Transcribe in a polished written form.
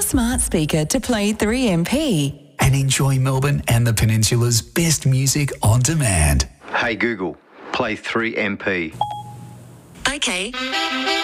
smart speaker to play 3MP. And enjoy Melbourne and the Peninsula's best music on demand. Hey Google, play 3MP. Okay.